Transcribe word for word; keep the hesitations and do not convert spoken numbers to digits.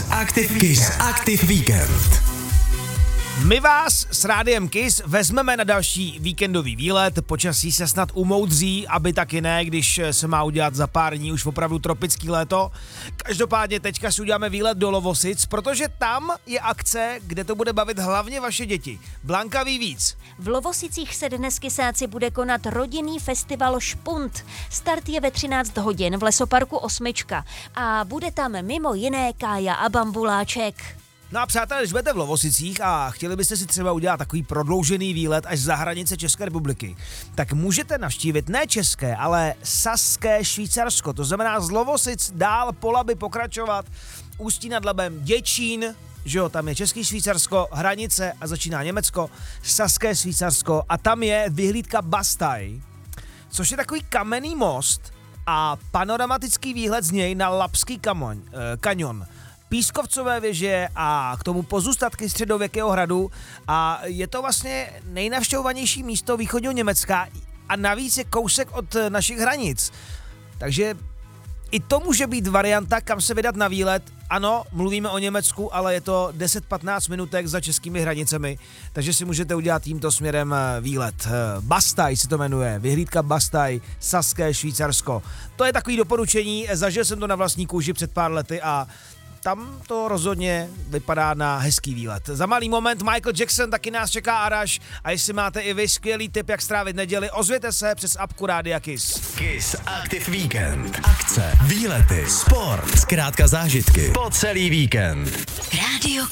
Active Kiss Active Weekend. My vás s Rádiem Kiss vezmeme na další víkendový výlet, počasí se snad umoudří, aby taky ne, když se má udělat za pár dní už opravdu tropický léto. Každopádně teďka si uděláme výlet do Lovosic, protože tam je akce, kde to bude bavit hlavně vaše děti. Blanka ví víc. V Lovosicích se dnes Kysáci bude konat rodinný festival Špunt. Start je ve třináct hodin v lesoparku Osmička a bude tam mimo jiné Kája a Bambuláček. No a přátelé, když budete v Lovosicích a chtěli byste si třeba udělat takový prodloužený výlet až za hranice České republiky, tak můžete navštívit ne české, ale saské Švýcarsko. To znamená z Lovosic dál po Labi pokračovat, Ústí nad Labem, Děčín, že jo, tam je Český Švýcarsko, hranice a začíná Německo, saské Švýcarsko a tam je vyhlídka Bastaj, což je takový kamenný most a panoramatický výhled z něj na Labský kamoň, eh, kanion. Pískovcové věže a k tomu pozůstatky středověkého hradu a je to vlastně nejnavštěvovanější místo východního Německa a navíc je kousek od našich hranic. Takže i to může být varianta, kam se vydat na výlet. Ano, mluvíme o Německu, ale je to deset patnáct minutek za českými hranicemi, takže si můžete udělat tímto směrem výlet. Bastaj se to jmenuje, vyhlídka Bastaj, saské Švýcarsko. To je takový doporučení, zažil jsem to na vlastní kůži před pár lety a tam to rozhodně vypadá na hezký výlet. Za malý moment Michael Jackson, taky nás čeká Araš a jestli máte i vy skvělý tip, jak strávit neděli, ozvěte se přes apku Rádia Kiss. Kiss Active Weekend. Akce, výlety, sport, zkrátka zážitky po celý víkend. Rádio